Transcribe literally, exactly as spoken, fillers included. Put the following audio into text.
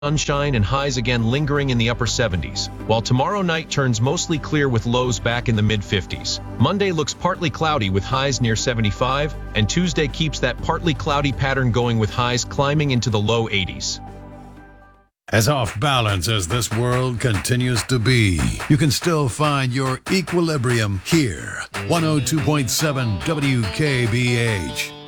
sunshine and highs again lingering in the upper seventies, while tomorrow night turns mostly clear with lows back in the mid fifties. Monday looks partly cloudy with highs near seventy-five, and Tuesday keeps that partly cloudy pattern going with highs climbing into the low eighties. As off balance as this world continues to be, you can still find your equilibrium here. one oh two point seven W K B H.